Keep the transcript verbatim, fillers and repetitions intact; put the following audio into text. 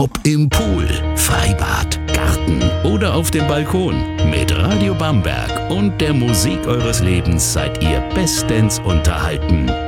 Ob im Pool, Freibad, Garten oder auf dem Balkon. Mit Radio Bamberg und der Musik eures Lebens seid ihr bestens unterhalten.